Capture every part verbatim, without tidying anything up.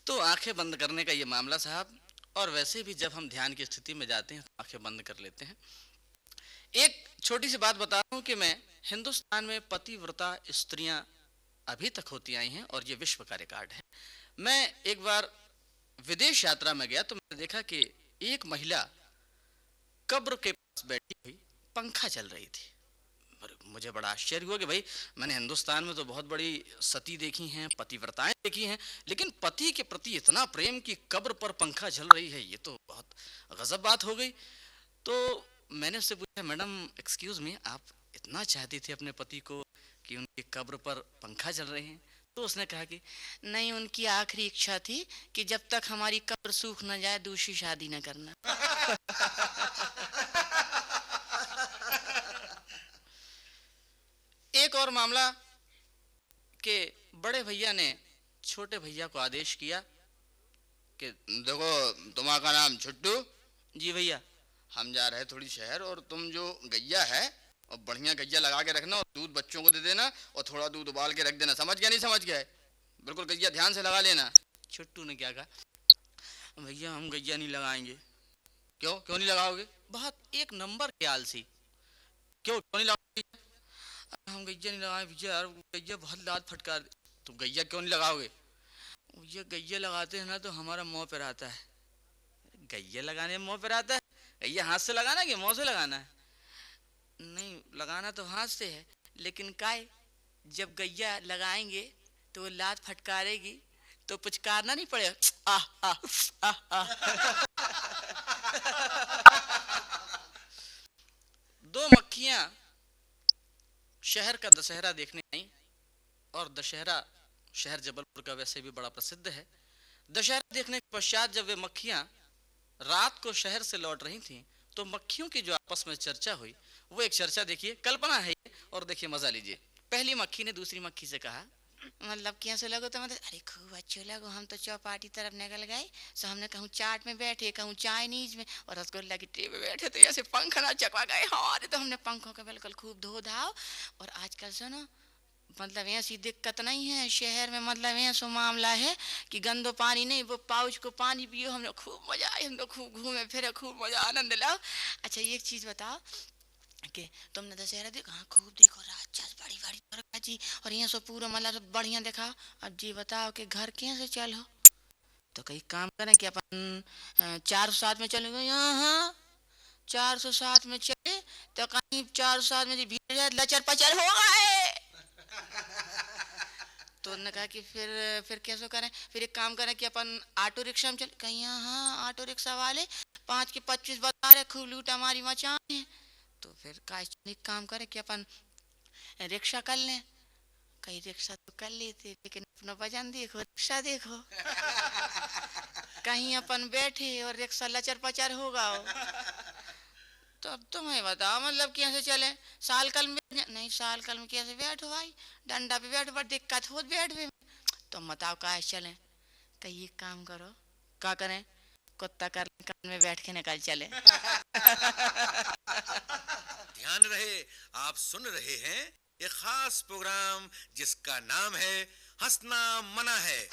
तो आंखें बंद करने का ये मामला साहब, और वैसे भी जब हम ध्यान की स्थिति में जाते हैं तो आंखें बंद कर लेते हैं। एक छोटी सी बात बता रहा हूँ कि मैं हिंदुस्तान में पतिव्रता स्त्रियां अभी तक होती आई हैं और ये विश्व का रिकॉर्ड है। मैं एक बार विदेश यात्रा में गया तो मैंने देखा कि एक महिला कब्र के पास बैठी हुई पंखा चल रही थी। पर मुझे बड़ा आश्चर्य हुआ कि भाई, मैंने हिंदुस्तान में तो बहुत बड़ी सती देखी हैं, पतिव्रताएं देखी हैं, लेकिन पति के प्रति इतना प्रेम कि कब्र पर पंखा चल रही है, ये तो बहुत गजब बात हो गई। तो मैंने उससे पूछा, मैडम एक्सक्यूज मी, आप इतना चाहती थी अपने पति को कि उनकी कब्र पर पंखा चल रहे हैं? तो उसने कहा कि नहीं, उनकी आखिरी इच्छा थी कि जब तक हमारी कब्र सूख न जाए दूसरी शादी न करना। एक और मामला कि बड़े भैया ने छोटे भैया को आदेश किया कि देखो, तुम्हारा नाम छुट्टू। जी भैया। हम जा रहे हैं थोड़ी शहर, और तुम जो गैया है और बढ़िया गैया लगा के रखना, और दूध बच्चों को दे देना, और थोड़ा दूध उबाल के रख देना। समझ गया? नहीं समझ गया? बिल्कुल गैया ध्यान से लगा लेना। छुट्टू ने क्या कहा, भैया हम गैया नहीं लगाएंगे। क्यों क्यों नहीं लगाओगे? बहुत एक नंबर के आलसी। क्यों क्यों नहीं लगाओगे? हम गैया नहीं लगाए भैया, यार गैया बहुत लात फटकार दे। तो गैया क्यों नहीं लगाओगे? ये गैया लगाते हैं ना तो हमारा मुंह पर आता है। गैया लगाने में मुंह पर आता है? गैया हाथ से लगाना है कि मुंह से लगाना है? नहीं, लगाना तो हाथ से है, लेकिन काय, जब गैया लगाएंगे तो वो लात फटकारेगी तो पुचकारना नहीं पड़ेगा। आह आह आह आह। दो मक्खियां शहर का दशहरा देखने आई, और दशहरा शहर जबलपुर का वैसे भी बड़ा प्रसिद्ध है। दशहरा देखने के पश्चात जब वे मक्खियां रात को शहर से लौट रही थीं, तो मक्खियों की जो आपस में चर्चा हुई, वो एक चर्चा देखिए, कल्पना है ये, और देखिए मजा लीजिए। पहली मक्खी ने दूसरी मक्खी से कहा, मतलब कैसे लगो? तो मतलब अरे खूब अच्छे लगो, हम तो चौपाटी तरफ निकल गए, सो हमने कहूँ चाट में बैठे, कहूँ चाइनीज में, और रसगुल्ला की ट्रे में बैठे, तो ऐसे पंख ना चकवा गए हमारे, तो हमने पंखों का बिल्कुल खूब धो धाव। और आजकल सुनो, मतलब ऐसी दिक्कत नहीं है शहर में, मतलब ऐसा मामला है कि गंदो पानी नहीं, वो पाउच को पानी पियो। हमने खूब मजा आई, हम तो खूब घूमे फिरे, खूब मजा आनंद लाओ। अच्छा एक चीज बताओ कि तुमने दशहरा देखा? हाँ खूब देखो, राक्षस बड़ी बड़ी दुर्गा जी, और यहाँ सो पूरा मतलब बढ़िया देखा। अब जी बताओ कि घर कैसे चलो? तो कई काम करें कि अपन अ, चार सौ सात में चलेंगे। यहाँ चार सौ सात में चले तो कहीं चार सौ सात में जी भीड़ जाए, लचर पचर हो गए। तो उन्होंने कहा कि फिर फिर कैसे करें? फिर एक काम करें कि अपन ऑटो रिक्शा में चले। कहीं हाँ, ऑटो रिक्शा वाले पाँच के पच्चीस बता रहे, खूब लूटा मारी मचाए। तो फिर का एक काम करें कि अपन रिक्शा कर लें। कहीं रिक्शा तो कर लेते, लेकिन अपना वजन देखो, रिक्शा देखो। कहीं अपन बैठे और रिक्शा लचर पचर होगा हो। तो अब तुम्हें बताओ मतलब कैसे चले? साल कल में नहीं, साल कल में कैसे बैठो भाई? डंडा पे बैठो, पर दिक्कत हो बैठ में। तुम बताओ कैसे चले? कहीं एक काम करो, क्या करें? कुत्ता कर कान में बैठ के निकल चले। ध्यान रहे, आप सुन रहे हैं एक खास प्रोग्राम जिसका नाम है हंसना मना है।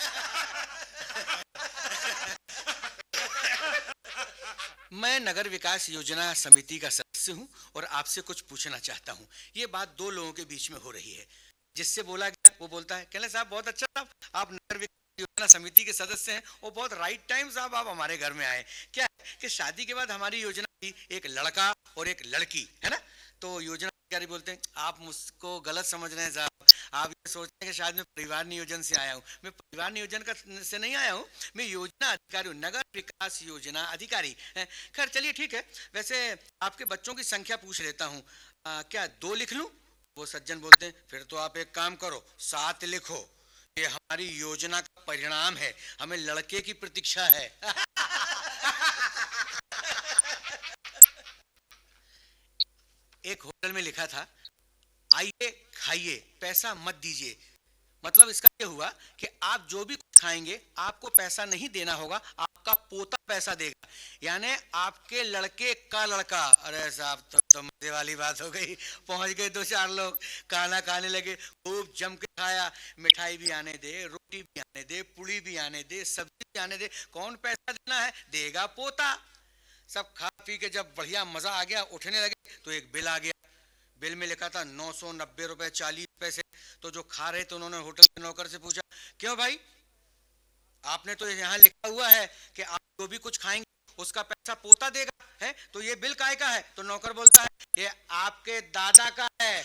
मैं नगर विकास योजना समिति का सदस्य हूं और आपसे कुछ पूछना चाहता हूं। ये बात दो लोगों के बीच में हो रही है। जिससे बोला गया वो बोलता है, कहले साहब बहुत अच्छा साहब, आप नगर विकास योजना समिति के सदस्य हैं, वो बहुत राइट टाइम साहब आप हमारे घर में आए। क्या है कि शादी के बाद हमारी योजना थी एक लड़का और एक लड़की, है ना? तो योजना अधिकारी बोलते हैं आप मुझको गलत समझ रहे हैं साहब, आप ये सोच रहे हैं कि शायद मैं परिवार नियोजन से आया हूँ। मैं परिवार नियोजन का से नहीं आया हूँ, मैं योजना अधिकारी हूँ, नगर विकास योजना अधिकारी। खैर चलिए ठीक है। वैसे आपके बच्चों की संख्या पूछ लेता हूँ, क्या दो लिख लूं? वो सज्जन बोलते हैं फिर तो आप एक काम करो, सात लिखो, ये हमारी योजना का परिणाम है, हमें लड़के की प्रतीक्षा है। एक होटल में लिखा था, आइए खाइए पैसा मत दीजिए। मतलब इसका ये हुआ कि आप जो भी कुछ खाएंगे आपको पैसा नहीं देना होगा, आपका पोता पैसा देगा, यानी आपके लड़के का लड़का। अरे साहब तो, तो तो मजे वाली बात हो गई। पहुंच गए दो चार लोग, खाना खाने लगे, खूब जम के खाया। मिठाई भी आने दे, रोटी भी आने दे, पुड़ी भी आने दे, सब्जी भी आने दे, कौन पैसा देना है, देगा पोता। सब खा पी के जब बढ़िया मजा आ गया, उठने लगे तो एक बिल आ गया। बिल में लिखा था नौ सौ नब्बे रुपए चालीस पैसे। तो जो खा रहे थे उन्होंने होटल के नौकर से पूछा, क्यों भाई, आपने तो यहाँ लिखा हुआ है कि आप जो भी कुछ खाएंगे उसका पैसा पोता देगा, है तो ये बिल काय का है? तो नौकर बोलता है, ये आपके दादा का है।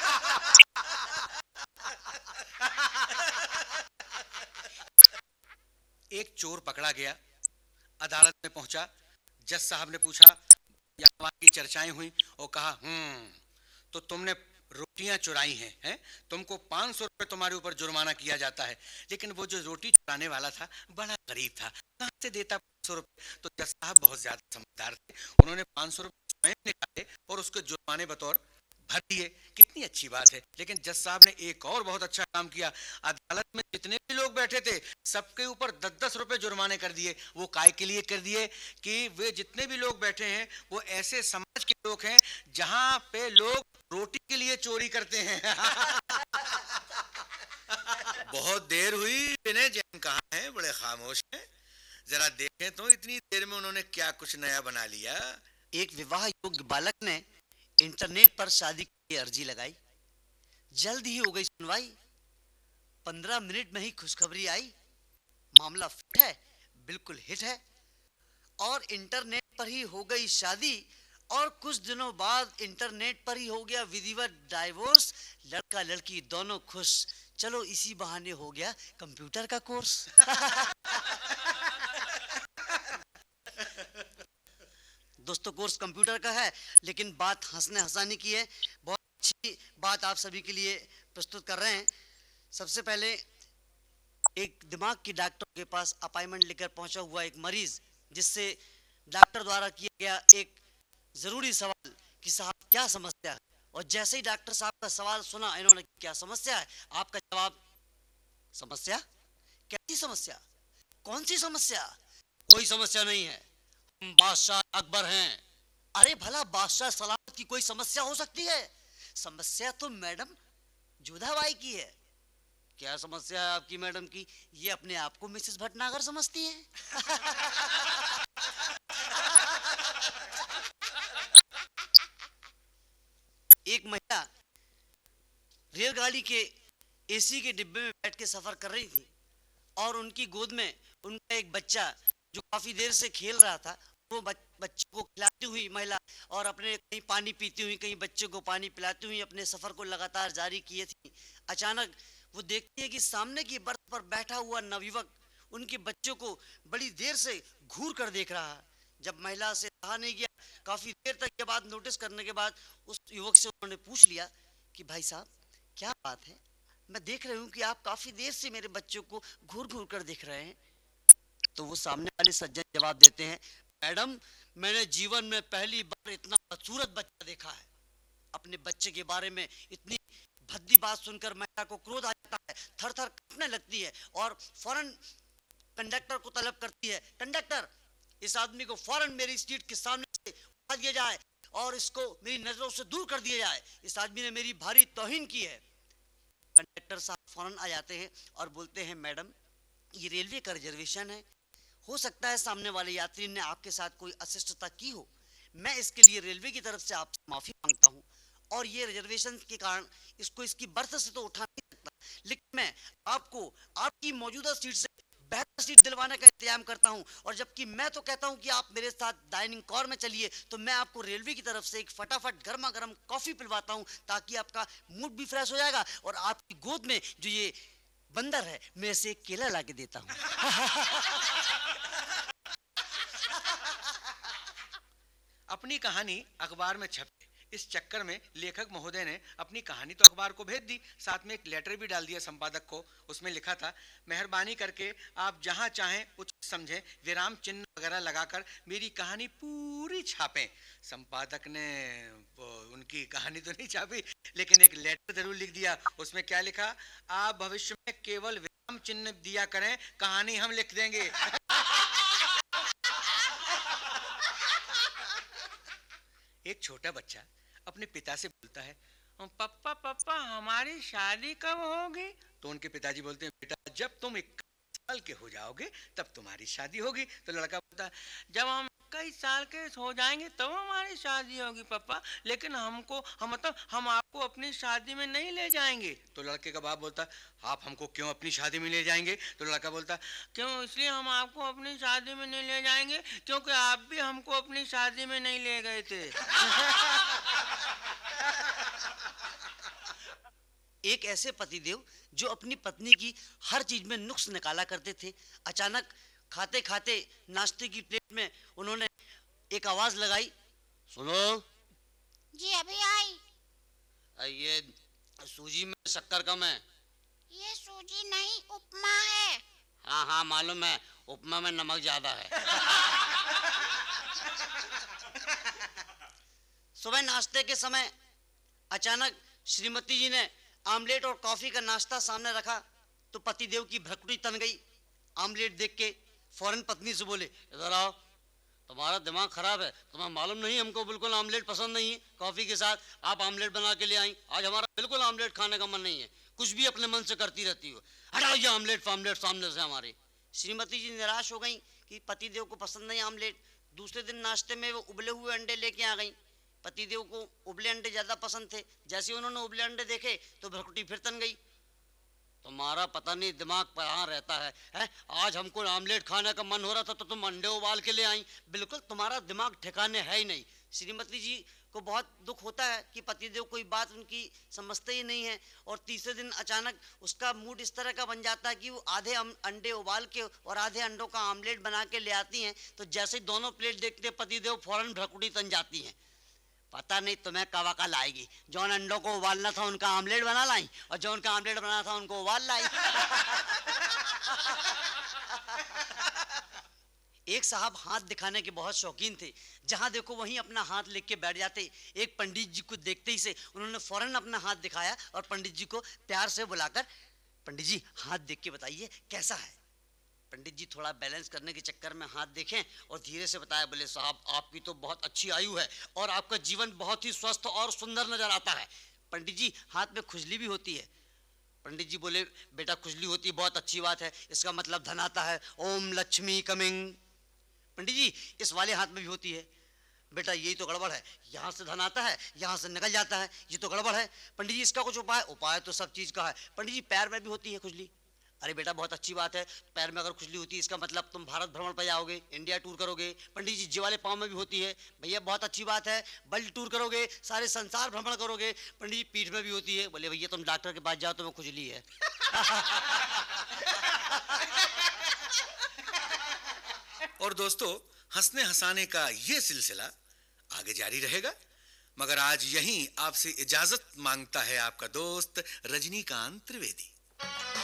एक चोर पकड़ा गया, अदालत में पहुंचा। जज साहब ने पूछा, यहाँ वहाँ की चर्चाएं हुई और कहा, हम्म तो तुमने रोटियां चुराई हैं, हैं? तुमको पाँच सौ रुपए तुम्हारे ऊपर जुर्माना किया जाता है। लेकिन वो जो रोटी चुराने वाला था बड़ा गरीब था, कहाँ से देता पाँच सौ रुपए? तो जज साहब बहुत ज्यादा समझदार थे, उन्होंने पाँच सौ रुपए स्वयं निकाले और उसके जुर्माने बतौर भर दिए। कितनी अच्छी बात है। लेकिन जज साहब ने एक और बहुत अच्छा काम किया, अदालत में जितने भी लोग बैठे थे सबके ऊपर दस दस रुपए जुर्माने कर दिए। वो काय के लिए कर दिए कि वे जितने भी लोग बैठे हैं वो ऐसे समाज के लोग हैं जहां पे लोग रोटी के लिए चोरी करते हैं। बहुत देर हुई, विनय जैन कहाँ हैं? बड़े खामोश हैं, जरा देखें तो इतनी देर में उन्होंने क्या कुछ नया बना लिया। एक विवाह योग्य बालक ने इंटरनेट पर शादी की अर्जी लगाई। जल्द ही हो गई सुनवाई। पंद्रह मिनट में ही खुशखबरी आई, मामला फिट है, बिल्कुल हिट है, और इंटरनेट पर ही हो गई शादी। और कुछ दिनों बाद इंटरनेट पर ही हो गया विधिवत डाइवोर्स। लड़का लड़की दोनों खुश। चलो इसी बहाने हो गया कंप्यूटर का कोर्स। दोस्तों, कोर्स कंप्यूटर का है, लेकिन बात हंसने हंसाने की है। बहुत अच्छी बात आप सभी के लिए प्रस्तुत कर रहे हैं। सबसे पहले एक दिमाग की डॉक्टर के पास अपॉइंटमेंट लेकर पहुंचा हुआ एक मरीज, जिससे डॉक्टर द्वारा किया गया एक जरूरी सवाल कि साहब क्या समस्या है। और जैसे ही डॉक्टर साहब का सवाल सुना, इन्होंने क्या समस्या है, आपका जवाब, समस्या? कैसी समस्या? कौन सी समस्या? कोई समस्या नहीं है, हम बादशाह अकबर हैं। अरे भला बादशाह सलामत की कोई समस्या हो सकती है? समस्या तो मैडम जोधाबाई की है। क्या समस्या है आपकी मैडम की? ये अपने आप को मिसेस भटनागर समझती हैं। एक महिला रेलगाड़ी के एसी के डिब्बे में बैठ के सफर कर रही थी और उनकी गोद में उनका एक बच्चा जो काफी देर से खेल रहा था, वो बच्चे को खिलाती हुई महिला और अपने कहीं पानी पीती हुई, कहीं बच्चे को पानी पिलाती हुई अपने सफर को लगातार जारी किए थी। अचानक वो देखती है कि सामने की बर्थ पर बैठा हुआ नवयुवक उनके बच्चों को बड़ी देर से घूर कर देख रहा है। जब महिला से रहा नहीं गया, काफी देर तक ये बात नोटिस करने के बाद उस युवक से उन्होंने पूछ लिया कि भाई साहब क्या बात है, मैं देख रही हूँ कि आप काफी देर से मेरे बच्चों को घूर घूर कर देख रहे हैं। तो वो सामने वाले सज्जन जवाब देते हैं, मैडम मैंने जीवन में पहली बार इतना बदसूरत बच्चा देखा है। अपने बच्चे के बारे में इतनी भद्दी बात सुनकर महिला को क्रोध आ जाता है, थर थर कांपने लगती है और फौरन कंडक्टर को तलब करती है, कंडक्टर इस आदमी को फौरन मेरी सीट के सामने से उठा दिया जाए और इसको मेरी नजरों से दूर कर दिया जाए, इस आदमी ने मेरी भारी तौहीन की है। कंडक्टर साहब फौरन आ जाते हैं और बोलते हैं, मैडम ये रेलवे का रिजर्वेशन है, हो सकता है सामने वाले यात्री ने आपके साथ कोई अशिष्टता की हो, मैं इसके लिए रेलवे की तरफ से आपसे माफी मांगता हूँ और ये रिजर्वेशन के कारण इसको इसकी बर्थ से तो उठा नहीं सकता, लेकिन मैं आपको आपकी मौजूदा सीट से बेहतर सीट दिलवाने का इंतजाम करता हूं। और जबकि मैं तो कहता हूं कि आप मेरे साथ डाइनिंग कार में चलिए, तो मैं आपको रेलवे की तरफ से एक फटाफट गर्मा गर्म कॉफी पिलवाता हूं, ताकि आपका मूड भी फ्रेश हो जाएगा और आपकी गोद में जो ये बंदर है, मैं इसे एक केला ला के देता हूं। अपनी कहानी अखबार में छपी, इस चक्कर में लेखक महोदय ने अपनी कहानी तो अखबार को भेज दी, साथ में एक लेटर भी डाल दिया संपादक को। उसमें लिखा था, मेहरबानी करके आप जहां चाहें उचित समझें विराम चिन्ह वगैरह लगाकर मेरी कहानी पूरी छापें। संपादक ने उनकी कहानी तो नहीं छापी, लेकिन एक लेटर जरूर लिख दिया। उसमें क्या लिखा, आप भविष्य में केवल विराम चिन्ह दिया करें, कहानी हम लिख देंगे। एक छोटा बच्चा अपने पिता से बोलता है, पप्पा पप्पा हमारी शादी कब होगी? तो उनके पिताजी बोलते हैं, बेटा जब तुम इक्कीस साल के हो जाओगे तब तुम्हारी शादी होगी। तो लड़का बोलता है, जब हम इक्कीस साल के हो जाएंगे तब तो हमारी शादी होगी पापा, लेकिन हमको हम मतलब हम आपको अपनी शादी में नहीं ले जाएंगे। तो लड़के का बाप बोलता, आप हमको क्यों अपनी शादी में ले जाएंगे? तो लड़का बोलता, क्यों, इसलिए हम आपको अपनी शादी में नहीं ले जाएंगे क्योंकि आप भी हमको अपनी शादी में नहीं ले गए थे। एक ऐसे पतिदेव जो अपनी पत्नी की हर चीज में नुक्स निकाला करते थे, अचानक खाते खाते नाश्ते की प्लेट में उन्होंने एक आवाज लगाई, सुनो जी अभी आई। ये सूजी में शक्कर कम है। ये सूजी नहीं उपमा है। हाँ हाँ मालूम है, उपमा में नमक ज्यादा है। सुबह नाश्ते के समय अचानक श्रीमती जी ने आमलेट और कॉफी का नाश्ता सामने रखा तो पतिदेव की भ्रकुटी तन गई। आमलेट देख के फौरन पत्नी से बोले, इधर आओ, तुम्हारा दिमाग खराब है, तुम्हें मालूम नहीं हमको बिल्कुल आमलेट पसंद नहीं है, कॉफी के साथ आप आमलेट बना के ले आई, आज हमारा बिल्कुल आमलेट खाने का मन नहीं है, कुछ भी अपने मन से करती रहती हो, हटाओ ये आमलेट फामलेट सामने से हमारे। श्रीमती जी निराश हो गई कि पतिदेव को पसंद नहीं आमलेट। दूसरे दिन नाश्ते में वो उबले हुए अंडे लेके आ गई। पतिदेव को उबले अंडे ज्यादा पसंद थे। जैसे उन्होंने उबले अंडे देखे तो भ्रकुटी फिर तन गई। तुम्हारा पता नहीं दिमाग कहाँ रहता है, है? आज हमको आमलेट खाने का मन हो रहा था तो तुम अंडे उबाल के ले आई, बिल्कुल तुम्हारा दिमाग ठिकाने है ही नहीं। श्रीमती जी को बहुत दुख होता है कि पतिदेव कोई बात उनकी समझते ही नहीं है। और तीसरे दिन अचानक उसका मूड इस तरह का बन जाता है कि वो आधे अंडे उबाल के और आधे अंडों का आमलेट बना के ले आती हैं। तो जैसे ही दोनों प्लेट देखते पतिदेव फौरन भ्रकुटी तन जाती हैं। पता नहीं तुम्हें कब अकल आएगी, जौन अंडों को उबालना था उनका आमलेट बना लाई और जौन का आमलेट बना था उनको उबाल लाई। एक साहब हाथ दिखाने के बहुत शौकीन थे, जहां देखो वहीं अपना हाथ लेके के बैठ जाते। एक पंडित जी को देखते ही से उन्होंने फौरन अपना हाथ दिखाया और पंडित जी को प्यार से बुलाकर, पंडित जी हाथ देख के बताइए कैसा है। पंडित जी थोड़ा बैलेंस करने के चक्कर में हाथ देखें और धीरे से बताया, बोले साहब आपकी तो बहुत अच्छी आयु है और आपका जीवन बहुत ही स्वस्थ और सुंदर नजर आता है। पंडित जी हाथ में खुजली भी होती है। पंडित जी बोले, बेटा खुजली होती है बहुत अच्छी बात है, इसका मतलब धन आता है, ओम लक्ष्मी कमिंग। पंडित जी इस वाले हाथ में भी होती है। बेटा यही तो गड़बड़ है, यहाँ से धन आता है यहाँ से निकल जाता है, ये तो गड़बड़ है। पंडित जी इसका कुछ उपाय? उपाय तो सब चीज का है। पंडित जी पैर में भी होती है खुजली। अरे बेटा बहुत अच्छी बात है, पैर में अगर खुजली होती है इसका मतलब तुम भारत भ्रमण पर जाओगे, इंडिया टूर करोगे। पंडित जी जी वाले पाँव में भी होती है। भैया बहुत अच्छी बात है, वर्ल्ड टूर करोगे, सारे संसार भ्रमण करोगे। पंडित जी पीठ में भी होती है। बोले भैया तुम डॉक्टर के पास जाओ, तुम्हें खुजली है। और दोस्तों हंसने हंसाने का ये सिलसिला आगे जारी रहेगा, मगर आज यहीं आपसे इजाजत मांगता है आपका दोस्त रजनीकांत त्रिवेदी।